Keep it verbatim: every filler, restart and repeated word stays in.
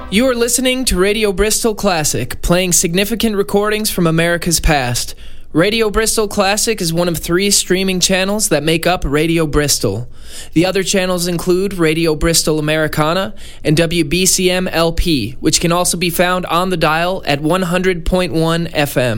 You are listening to Radio Bristol Classic, playing significant recordings from America's past. Radio Bristol Classic is one of three streaming channels that make up Radio Bristol. The other channels include Radio Bristol Americana and W B C M L P, which can also be found on the dial at one hundred point one F M.